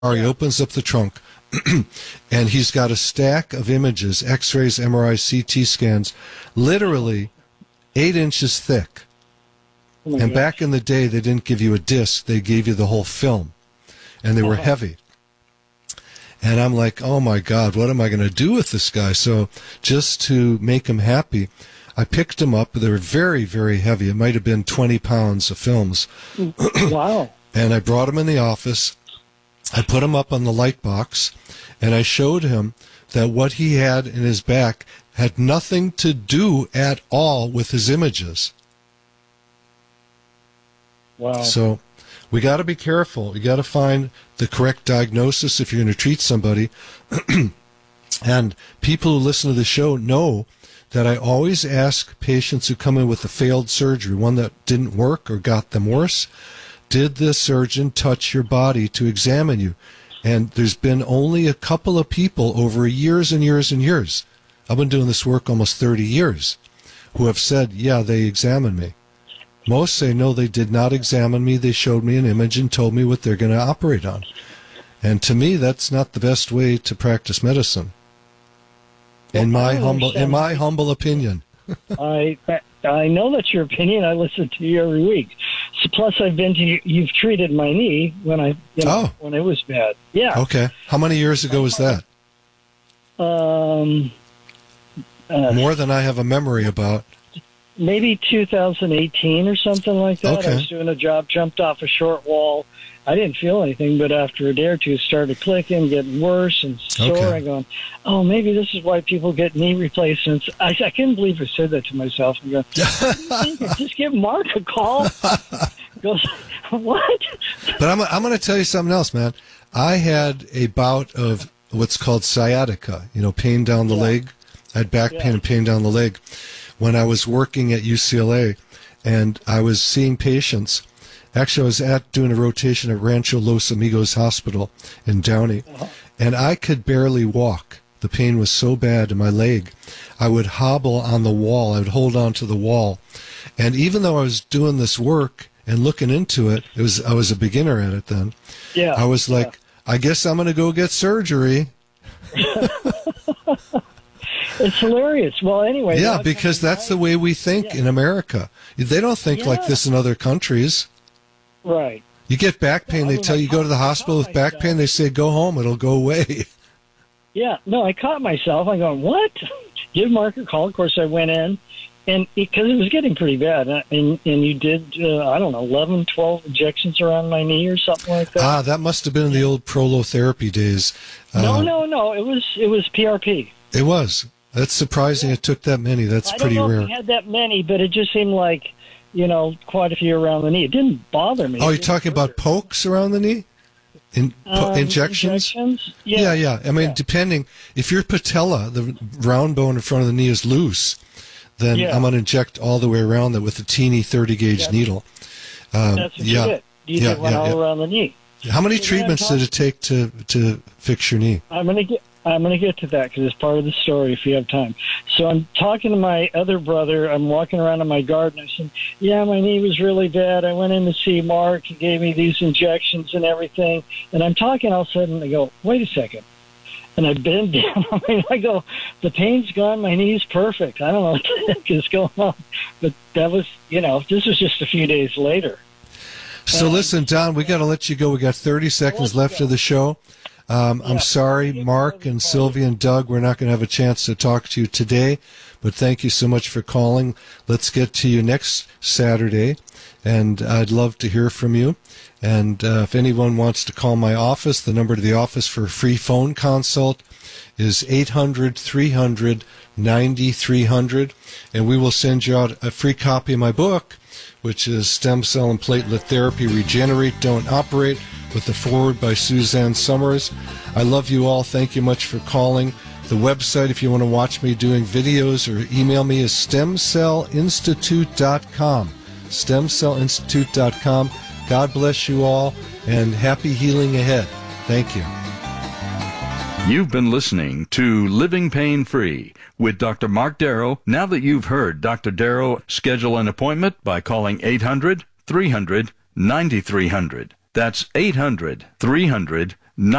He opens up the trunk, and he's got a stack of images, X-rays, MRIs, CT scans, literally 8 inches thick. Oh And back in the day, they didn't give you a disc; they gave you the whole film, and they were heavy. And I'm like, oh my God, what am I going to do with this guy? So just to make him happy, I picked him up. They were very, very heavy. It might have been 20 pounds of films. Wow. And I brought him in the office. I put him up on the light box, and I showed him that what he had in his back had nothing to do at all with his images. Wow. So we got to be careful. You got to find the correct diagnosis if you're going to treat somebody. And people who listen to the show know that I always ask patients who come in with a failed surgery, one that didn't work or got them worse, did the surgeon touch your body to examine you? And there's been only a couple of people over years and years and years, I've been doing this work almost 30 years, who have said, yeah, they examined me. Most say, no, they did not examine me. They showed me an image and told me what they're going to operate on. And to me, that's not the best way to practice medicine, in my humble opinion. I know that's your opinion. I listen to you every week. So plus, you've treated my knee when when it was bad. Yeah. Okay. How many years ago was that? More than I have a memory about. Maybe 2018 or something like that. Okay. I was doing a job, jumped off a short wall. I didn't feel anything, but after a day or two, it started clicking, getting worse and sore. Okay. I'm going, oh, maybe this is why people get knee replacements. I couldn't believe I said that to myself. I'm going, just give Mark a call. Goes, what? But I'm going to tell you something else, man. I had a bout of what's called sciatica, pain down the leg. I had back pain and pain down the leg when I was working at UCLA, and I was seeing patients. Actually, I was doing a rotation at Rancho Los Amigos Hospital in Downey, and I could barely walk. The pain was so bad in my leg. I would hobble on the wall. I would hold on to the wall. And even though I was doing this work and looking into it, I was a beginner at it then. Yeah. I was like, I guess I'm going to go get surgery. It's hilarious. Well, anyway. Yeah, because that's the way we think in America. They don't think like this in other countries. Right. You get back pain, they tell you go to the hospital with back pain, they say go home, it'll go away. Yeah, no, I caught myself. I'm going, what? Give Mark a call. Of course, I went in, and because it was getting pretty bad, and you did, 11, 12 injections around my knee or something like that. Ah, that must have been in the old prolotherapy days. No, it was PRP. It was. That's surprising it took that many. That's pretty rare. I don't know if it had that many, but it just seemed like, quite a few around the knee. It didn't bother me. Oh, you're talking about pokes around the knee? Injections? Yeah. I mean, depending. If your patella, the round bone in front of the knee, is loose, then I'm going to inject all the way around that with a teeny 30-gauge needle. That's what you did. You did one all around the knee. How many treatments did it take to fix your knee? I'm going to get to that because it's part of the story if you have time. So I'm talking to my other brother. I'm walking around in my garden. I said, yeah, my knee was really bad. I went in to see Mark. He gave me these injections and everything. And I'm talking all of a sudden. I go, wait a second. And I bend down. I go, the pain's gone. My knee's perfect. I don't know what the heck is going on. But that was, this was just a few days later. So listen, Don, we got to let you go. We got 30 seconds left of the show. I'm sorry, Mark and Sylvia and Doug, we're not going to have a chance to talk to you today, but thank you so much for calling. Let's get to you next Saturday, and I'd love to hear from you. And if anyone wants to call my office, the number to the office for a free phone consult is 800-300-9300, and we will send you out a free copy of my book, which is Stem Cell and Platelet Therapy, Regenerate, Don't Operate, with the foreword by Suzanne Summers. I love you all. Thank you much for calling. The website, if you want to watch me doing videos or email me, is stemcellinstitute.com. Stemcellinstitute.com. God bless you all, and happy healing ahead. Thank you. You've been listening to Living Pain Free with Dr. Mark Darrow. Now that you've heard Dr. Darrow, schedule an appointment by calling 800-300-9300. That's 800-300-9800.